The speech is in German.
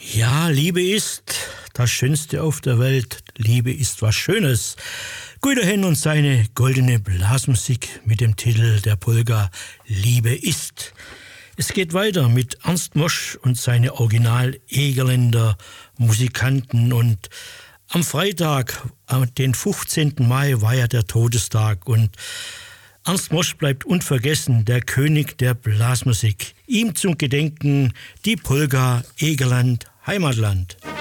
Ja, Liebe ist das Schönste auf der Welt. Liebe ist was Schönes. Guido Henn und seine goldene Blasmusik mit dem Titel der Polka Liebe ist. Es geht weiter mit Ernst Mosch und seine Original Egerländer Musikanten. Und am Freitag, den 15. Mai, war ja der Todestag. Und Ernst Mosch bleibt unvergessen, der König der Blasmusik. Ihm zum Gedenken die Polka Egerland Heimatland.